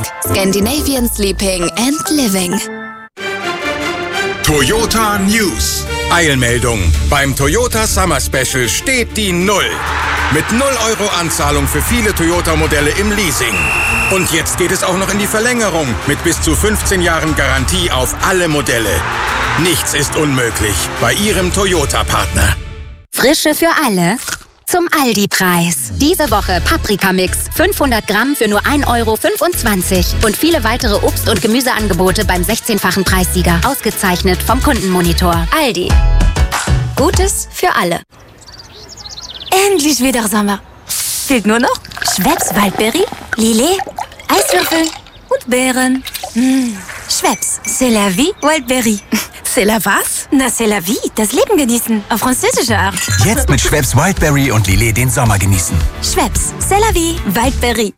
Scandinavian Sleeping and Living. Toyota News. Eilmeldung. Beim Toyota Summer Special steht die 0. Mit 0 € Anzahlung für viele Toyota-Modelle im Leasing. Und jetzt geht es auch noch in die Verlängerung mit bis zu 15 Jahren Garantie auf alle Modelle. Nichts ist unmöglich bei Ihrem Toyota-Partner. Frische für alle zum Aldi-Preis. Diese Woche Paprikamix 500 Gramm für nur 1,25 € und viele weitere Obst- und Gemüseangebote beim 16-fachen Preissieger. Ausgezeichnet vom Kundenmonitor. Aldi. Gutes für alle. Endlich wieder Sommer. Fehlt nur noch Schweppes Waldbeere, Lillet, Eiswürfel und Beeren. Schweppes, c'est la vie, Waldbeere. C'est la was? Na, c'est la vie, das Leben genießen, auf französische Art. Jetzt mit Schweppes Wildberry und Lillet den Sommer genießen. Schweppes, c'est la vie, Waldbeere.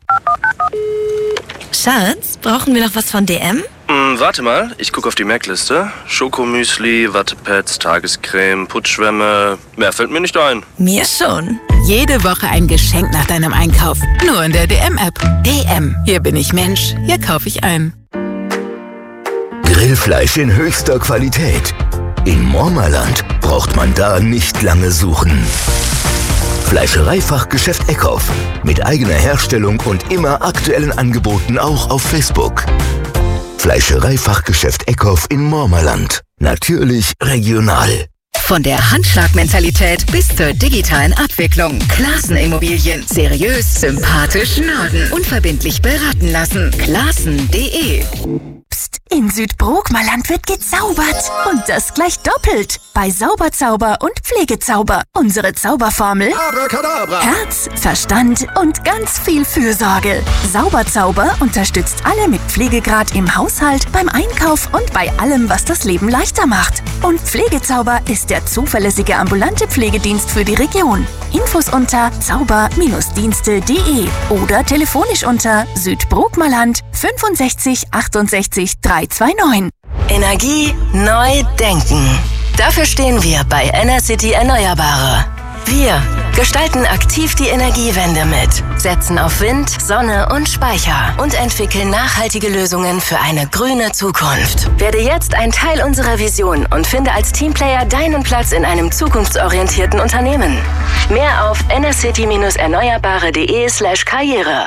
Schatz, brauchen wir noch was von DM? Warte mal, ich gucke auf die Merkliste. Schokomüsli, Wattepads, Tagescreme, Putzschwämme. Mehr fällt mir nicht ein. Mir schon. Jede Woche ein Geschenk nach deinem Einkauf. Nur in der DM-App. DM. Hier bin ich Mensch. Hier kaufe ich ein. Grillfleisch in höchster Qualität. In Mormerland braucht man da nicht lange suchen. Fleischereifachgeschäft Eckhoff. Mit eigener Herstellung und immer aktuellen Angeboten auch auf Facebook. Fleischereifachgeschäft Eckhoff in Mormerland. Natürlich regional. Von der Handschlagmentalität bis zur digitalen Abwicklung. Classen Immobilien. Seriös, sympathisch, Norden. Unverbindlich beraten lassen. Classen.de. Psst, in Südbrookmerland wird gezaubert. Und das gleich doppelt. Bei Sauberzauber und Pflegezauber. Unsere Zauberformel: Abracadabra. Herz, Verstand und ganz viel Fürsorge. Sauberzauber unterstützt alle mit Pflegegrad im Haushalt, beim Einkauf und bei allem, was das Leben leichter macht. Und Pflegezauber ist der zuverlässige ambulante Pflegedienst für die Region. Infos unter zauber-dienste.de oder telefonisch unter Südbrookmerland 65 68 329. Energie neu denken. Dafür stehen wir bei Enercity Erneuerbare. Wir gestalten aktiv die Energiewende mit, setzen auf Wind, Sonne und Speicher und entwickeln nachhaltige Lösungen für eine grüne Zukunft. Werde jetzt ein Teil unserer Vision und finde als Teamplayer deinen Platz in einem zukunftsorientierten Unternehmen. Mehr auf enercity-erneuerbare.de/karriere.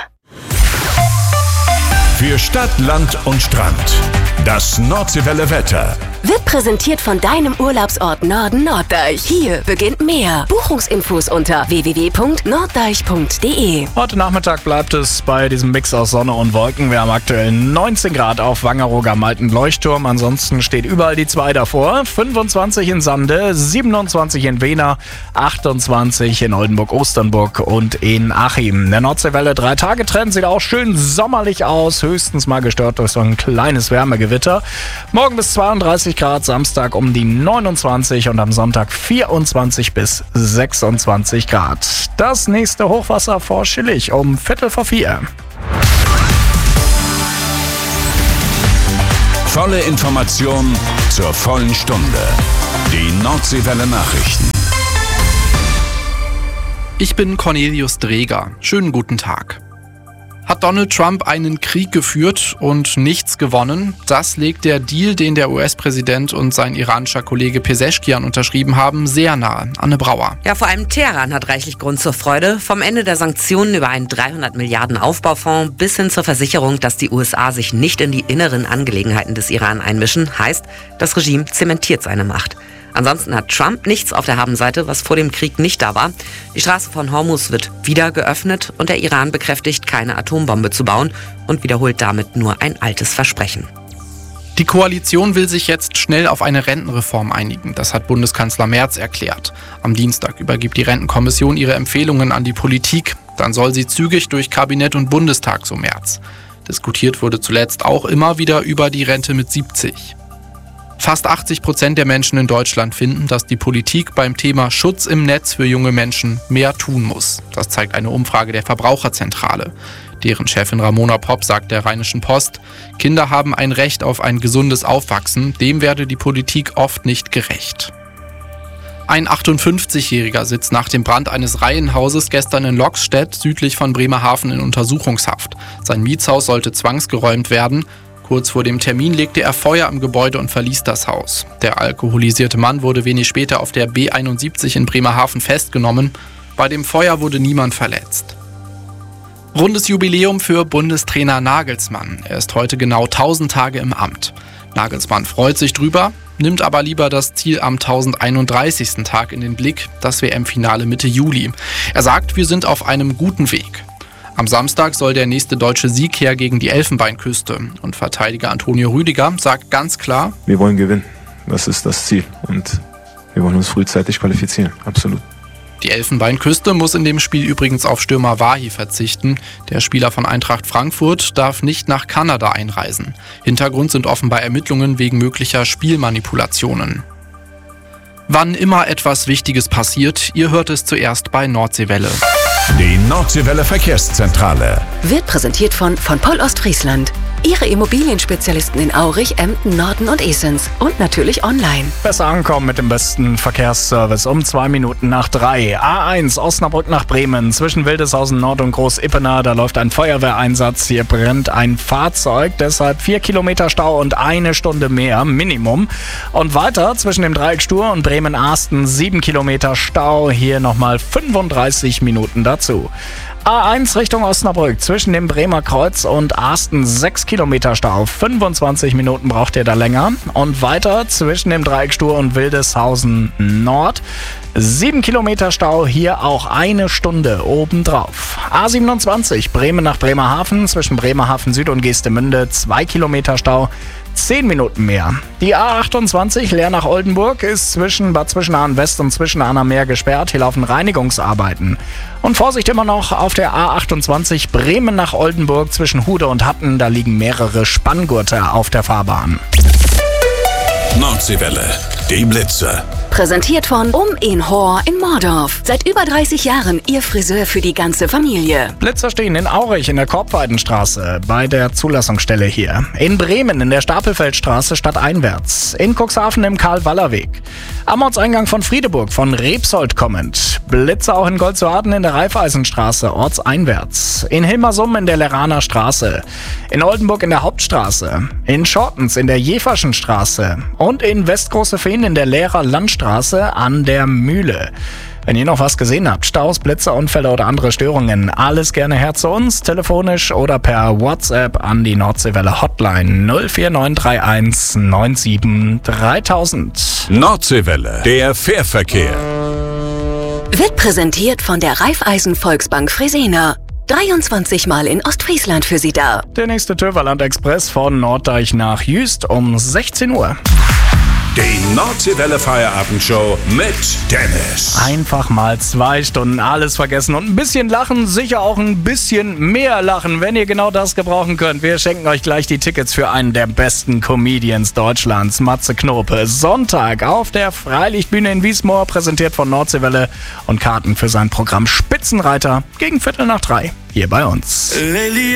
Für Stadt, Land und Strand. Das Nordseewelle Wetter. Wird präsentiert von deinem Urlaubsort Norden Norddeich. Hier beginnt mehr. Buchungsinfos unter www.norddeich.de. Heute Nachmittag bleibt es bei diesem Mix aus Sonne und Wolken. Wir haben aktuell 19 Grad auf Wangerooger am Alten Leuchtturm. Ansonsten steht überall die 2 davor. 25 in Sande, 27 in Wehner, 28 in Oldenburg-Osternburg und in Achim. Der Nordseewelle 3-Tage-Trend sieht auch schön sommerlich aus. Höchstens mal gestört durch so ein kleines Wärmegewitter. Morgen bis 32 Grad, Samstag um die 29 und am Sonntag 24 bis 26 Grad. Das nächste Hochwasser vor Schillig um 3:45. Volle Information zur vollen Stunde. Die Nordseewelle Nachrichten. Ich bin Cornelius Dreger. Schönen guten Tag. Hat Donald Trump einen Krieg geführt und nichts gewonnen? Das legt der Deal, den der US-Präsident und sein iranischer Kollege Pezeshkian unterschrieben haben, sehr nahe. Anne Brauer. Ja, vor allem Teheran hat reichlich Grund zur Freude. Vom Ende der Sanktionen über einen 300 Milliarden Aufbaufonds bis hin zur Versicherung, dass die USA sich nicht in die inneren Angelegenheiten des Iran einmischen, heißt, das Regime zementiert seine Macht. Ansonsten hat Trump nichts auf der Habenseite, was vor dem Krieg nicht da war. Die Straße von Hormuz wird wieder geöffnet und der Iran bekräftigt, keine Atombombe zu bauen und wiederholt damit nur ein altes Versprechen. Die Koalition will sich jetzt schnell auf eine Rentenreform einigen. Das hat Bundeskanzler Merz erklärt. Am Dienstag übergibt die Rentenkommission ihre Empfehlungen an die Politik. Dann soll sie zügig durch Kabinett und Bundestag, so Merz. Diskutiert wurde zuletzt auch immer wieder über die Rente mit 70. Fast 80% der Menschen in Deutschland finden, dass die Politik beim Thema Schutz im Netz für junge Menschen mehr tun muss. Das zeigt eine Umfrage der Verbraucherzentrale. Deren Chefin Ramona Popp sagt der Rheinischen Post, Kinder haben ein Recht auf ein gesundes Aufwachsen, dem werde die Politik oft nicht gerecht. Ein 58-Jähriger sitzt nach dem Brand eines Reihenhauses gestern in Lokstedt südlich von Bremerhaven in Untersuchungshaft. Sein Mietshaus sollte zwangsgeräumt werden. Kurz vor dem Termin legte er Feuer am Gebäude und verließ das Haus. Der alkoholisierte Mann wurde wenig später auf der B71 in Bremerhaven festgenommen. Bei dem Feuer wurde niemand verletzt. Rundes Jubiläum für Bundestrainer Nagelsmann. Er ist heute genau 1000 Tage im Amt. Nagelsmann freut sich drüber, nimmt aber lieber das Ziel am 1031. Tag in den Blick, das WM-Finale Mitte Juli. Er sagt, wir sind auf einem guten Weg. Am Samstag soll der nächste deutsche Sieg her gegen die Elfenbeinküste. Und Verteidiger Antonio Rüdiger sagt ganz klar: Wir wollen gewinnen. Das ist das Ziel. Und wir wollen uns frühzeitig qualifizieren. Absolut. Die Elfenbeinküste muss in dem Spiel übrigens auf Stürmer Wahi verzichten. Der Spieler von Eintracht Frankfurt darf nicht nach Kanada einreisen. Hintergrund sind offenbar Ermittlungen wegen möglicher Spielmanipulationen. Wann immer etwas Wichtiges passiert, ihr hört es zuerst bei Nordseewelle. Die Nordseewelle Verkehrszentrale Wird präsentiert von Poll Ostfriesland. Ihre Immobilienspezialisten in Aurich, Emden, Norden und Esens. Und natürlich online. Besser ankommen mit dem besten Verkehrsservice um 2 Minuten nach 3. A1 Osnabrück nach Bremen zwischen Wildeshausen Nord und Groß-Ippener. Da läuft ein Feuerwehreinsatz. Hier brennt ein Fahrzeug. Deshalb 4 Kilometer Stau und 1 Stunde mehr Minimum. Und weiter zwischen dem Dreieck Stur und Bremen-Arsten 7 Kilometer Stau. Hier nochmal 35 Minuten dazu. A1 Richtung Osnabrück zwischen dem Bremer Kreuz und Arsten 6 Kilometer Stau. 25 Minuten braucht ihr da länger. Und weiter zwischen dem Dreieck Stur und Wildeshausen Nord. 7 Kilometer Stau, hier auch 1 Stunde obendrauf. A27 Bremen nach Bremerhaven zwischen Bremerhaven Süd und Geestemünde 2 Kilometer Stau. 10 Minuten mehr. Die A28 Leer nach Oldenburg ist zwischen Bad Zwischenahn West und Zwischenahner Meer gesperrt. Hier laufen Reinigungsarbeiten. Und Vorsicht immer noch auf der A28 Bremen nach Oldenburg zwischen Hude und Hatten. Da liegen mehrere Spanngurte auf der Fahrbahn. Nordseewelle, die Blitze. Präsentiert von in Hor in Mordorf. Seit über 30 Jahren Ihr Friseur für die ganze Familie. Blitzer stehen in Aurich in der Korbweidenstraße bei der Zulassungsstelle hier. In Bremen in der Stapelfeldstraße stadteinwärts. In Cuxhaven im Karl-Waller-Weg. Am Ortseingang von Friedeburg von Rebsold kommend. Blitzer auch in Goldzuaden in der Raiffeisenstraße ortseinwärts. In Hilmersum in der Leraner Straße. In Oldenburg in der Hauptstraße. In Schortens in der Jeferschen Straße. Und in Westgroßefehn in der Lehrer Landstraße an der Mühle. Wenn ihr noch was gesehen habt, Staus, Blitzer, Unfälle oder andere Störungen, alles gerne her zu uns, telefonisch oder per WhatsApp an die Nordseewelle Hotline 04931 97 3000. Nordseewelle, der Fährverkehr. Wird präsentiert von der Raiffeisen Volksbank Fresenier. 23 Mal in Ostfriesland für Sie da. Der nächste Töverland Express von Norddeich nach Jüst um 16 Uhr. Die Nordseewelle Feierabendshow mit Dennis. Einfach mal 2 Stunden alles vergessen und ein bisschen lachen, sicher auch ein bisschen mehr lachen, wenn ihr genau das gebrauchen könnt. Wir schenken euch gleich die Tickets für einen der besten Comedians Deutschlands, Matze Knope. Sonntag auf der Freilichtbühne in Wiesmoor, präsentiert von Nordseewelle, und Karten für sein Programm Spitzenreiter gegen 2:15 hier bei uns.